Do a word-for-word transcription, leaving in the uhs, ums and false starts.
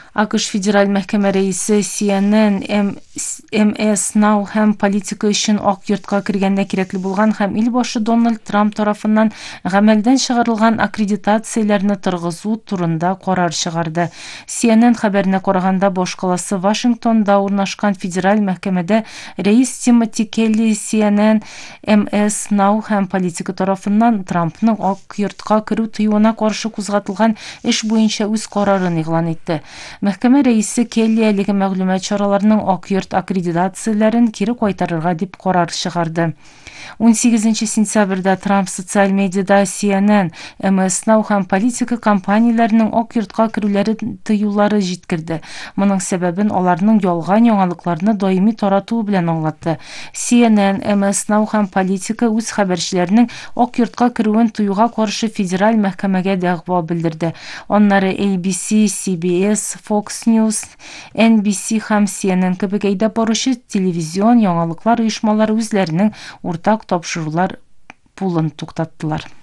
АКШ федераль мәхкәмә рәисе Си Эн Эн, Эм Эс Now һәм политика өчен Ак йортка кергәндә кирәкле булган һәм ил башы Дональд Трамп тарафыннан гамәлдән чыгарылган аккредитацияләрне торгызу турында карар чыгарды. Си Эн Эн хәбәренә караганда, баш каласы Вашингтонда урнашкан федераль мәхкәмәдә рәис Тимоти Келли Си Эн Эн, Эм Эс Now һәм политика тарафыннан Трампның Ак йортка керү тыюына каршы кузгатылган эш буенча үз карарын игълан итте. Мәхкәмә рәисе Келли әлеге мәгълүмат чараларының Ак йорт аккредитацияләрен кире кайтарырга дип карар чыгарды. он сигезенче сентябрьдә Трамп социаль медиада Си Эн Эн, Эм Эс Now һәм политика компанияләренең Ак йортка керүләрен тыюлары җиткерде. Моның сәбәбен аларның ялган яңалыкларны даими таратуы белән аңлатты. Си Эн Эн, Эм Эс Now һәм политика үз хәбәрчеләренең Ак йортка керүен тыюга каршы федераль мәхкәмәгә дәгъва белдерде. Аннары А Би Си, Си Би Эс, Fox News, Эн Би Си һәм Си Эн Эн кебек әйдәп баручы телевизион яңалыклар оешмалары үзләренең уртак тапшырулар пулын туктаттылар.